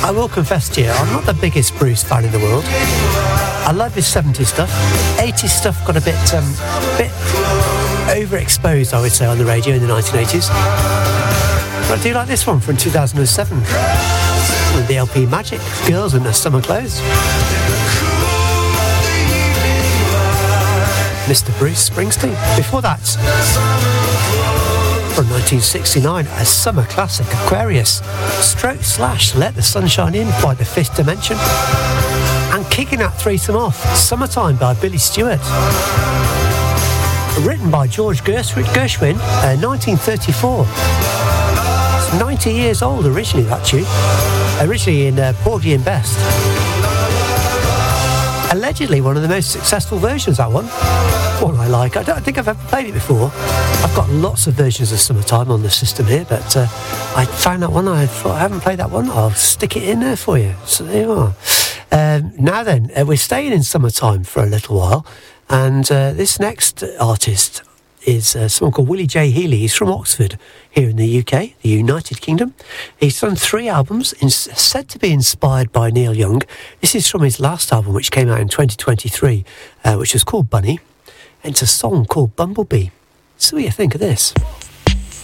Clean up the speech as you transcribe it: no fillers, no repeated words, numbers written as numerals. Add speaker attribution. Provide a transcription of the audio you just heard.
Speaker 1: I will confess to you, I'm not the biggest Bruce fan in the world. I love his 70s stuff. 80s stuff got a bit overexposed, I would say, on the radio in the 1980s. But I do like this one from 2007 with the LP Magic, Girls in Their Summer Clothes. Mr. Bruce Springsteen. Before that, from 1969, a summer classic, Aquarius, / Let the Sunshine In by The Fifth Dimension. And kicking that threesome off, Summertime by Billy Stewart. Written by George Gershwin, 1934. It's 90 years old originally, that tune. Originally in Porgy and Best. Allegedly one of the most successful versions, that one. One I like. I don't think I've ever played it before. I've got lots of versions of Summertime on the system here, but I found that one. I thought, I haven't played that one. I'll stick it in there for you. So there you are. Now then, we're staying in Summertime for a little while, and this next artist is someone called Willie J. Healy. He's from Oxford, here in the UK, the United Kingdom. He's done 3 albums, said to be inspired by Neil Young. This is from his last album, which came out in 2023, which was called Bunny, and it's a song called Bumblebee. So what do you think of this?